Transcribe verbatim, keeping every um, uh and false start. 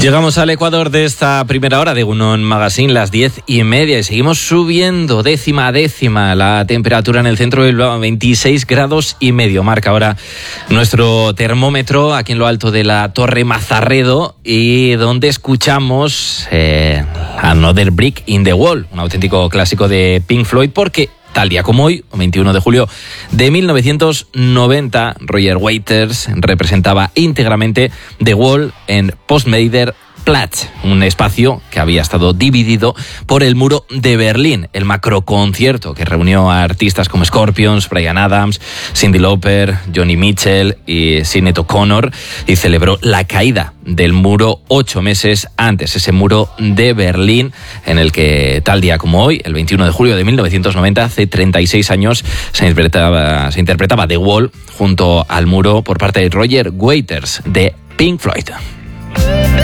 Llegamos al Ecuador de esta primera hora de Unón Magazine, las diez y media, y seguimos subiendo décima a décima la temperatura en el centro del veintiséis grados y medio. Marca ahora nuestro termómetro aquí en lo alto de la Torre Mazarredo, y donde escuchamos eh, Another Brick in the Wall, un auténtico clásico de Pink Floyd, porque tal día como hoy, veintiuno de julio de mil novecientos noventa, Roger Waters representaba íntegramente The Wall en Postmeder Platz, un espacio que había estado dividido por el muro de Berlín, el macroconcierto que reunió a artistas como Scorpions, Bryan Adams, Cyndi Lauper, Joni Mitchell y Sinéad O'Connor, y celebró la caída del muro ocho meses antes, ese muro de Berlín en el que tal día como hoy, el veintiuno de julio de mil novecientos noventa, hace treinta y seis años, se interpretaba, se interpretaba The Wall junto al muro por parte de Roger Waters de Pink Floyd.